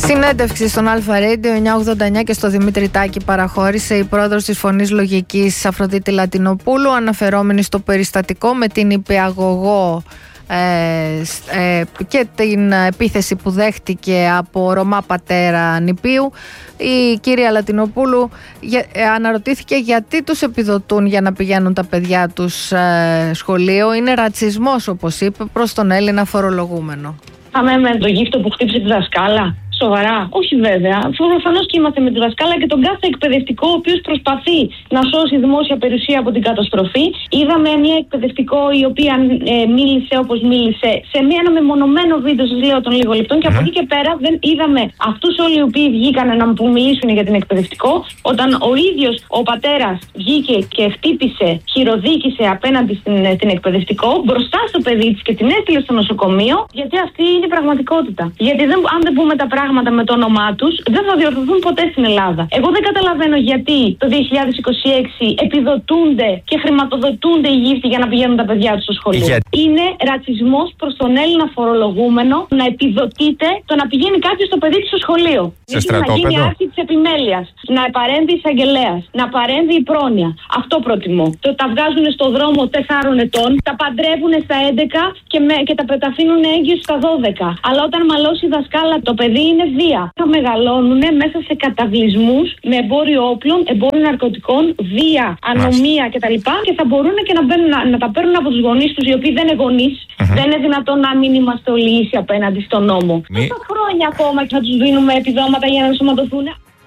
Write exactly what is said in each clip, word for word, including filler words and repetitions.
Συνέντευξη στον Αλφα Radio εννιακόσια ογδόντα εννιά και στο Δημήτρη Τάκη παραχώρησε η πρόεδρος της Φωνής Λογικής Αφροδίτη Λατινοπούλου, αναφερόμενη στο περιστατικό με την υπηαγωγό ε, ε, και την επίθεση που δέχτηκε από Ρωμά πατέρα νηπίου. Η κυρία Λατινοπούλου για, ε, αναρωτήθηκε γιατί τους επιδοτούν για να πηγαίνουν τα παιδιά τους ε, σχολείο. Είναι ρατσισμός, όπως είπε, προς τον Έλληνα φορολογούμενο. Πάμε με το γύφτο που χτύπησε τη δασκάλα. Σοβαρά. Όχι βέβαια. Προφανώς και είμαστε με τη δασκάλα και τον κάθε εκπαιδευτικό ο οποίος προσπαθεί να σώσει δημόσια περιουσία από την καταστροφή. Είδαμε μια εκπαιδευτικό η οποία ε, μίλησε όπως μίλησε σε μια, ένα μεμονωμένο βίντεο, σας λέω, των λίγων λεπτών. Και mm. από εκεί και πέρα δεν είδαμε αυτούς όλοι οι οποίοι βγήκαν να μου μιλήσουν για την εκπαιδευτικό, όταν ο ίδιος ο πατέρας βγήκε και χτύπησε, χειροδίκησε απέναντι στην, στην εκπαιδευτικό μπροστά στο παιδί της και την έστειλε στο νοσοκομείο, γιατί αυτή είναι η πραγματικότητα. Γιατί δεν, αν δεν πούμε τα πράγματα με το όνομά τους, δεν θα διορθωθούν ποτέ στην Ελλάδα. Εγώ δεν καταλαβαίνω γιατί το δύο χιλιάδες είκοσι έξι επιδοτούνται και χρηματοδοτούνται οι γύφτοι για να πηγαίνουν τα παιδιά τους στο σχολείο. Για... Είναι ρατσισμός προς τον Έλληνα φορολογούμενο να επιδοτείται το να πηγαίνει κάποιος το παιδί του στο σχολείο. Σε στρατόπεδο. Να γίνει άρση της επιμέλειας, να παρέμβει εισαγγελέας, να παρέμβει η πρόνοια. Αυτό προτιμώ. Το τα βγάζουν στο δρόμο τεσσάρων ετών, τα παντρεύουν στα έντεκα και, με, και τα, τα αφήνουν έγκυος στα δώδεκα. Αλλά όταν μαλώσει η δασκάλα, το παιδί είναι βία. Θα μεγαλώνουν μέσα σε καταβλισμούς με εμπόριο όπλων, εμπόριο ναρκωτικών, βία, ανομία κτλ. Και θα μπορούν και να, μπαίνουν, να, να τα παίρνουν από τους γονείς τους, οι οποίοι δεν είναι γονείς. Mm-hmm. Δεν είναι δυνατόν να μην είμαστε όλοι ίσοι απέναντι στον νόμο. Μη... Τόσα χρόνια ακόμα και θα τους δίνουμε επιδόματα για να ενσωματωθούν.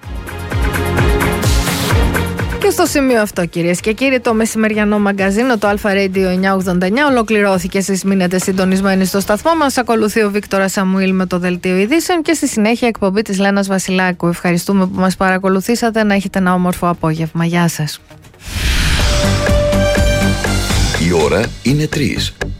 Και στο σημείο αυτό, κυρίες και κύριοι, το μεσημεριανό μαγκαζίνο, το Αλφα Radio εννιακόσια ογδόντα εννιά, ολοκληρώθηκε. Εσείς μείνετε συντονισμένοι στο σταθμό μας. Ακολουθεί ο Βίκτορας Σαμουήλ με το Δελτίο Ειδήσεων και στη συνέχεια εκπομπή της Λένας Βασιλάκου. Ευχαριστούμε που μας παρακολουθήσατε. Να έχετε ένα όμορφο απόγευμα. Γεια σας. Η ώρα είναι τρεις.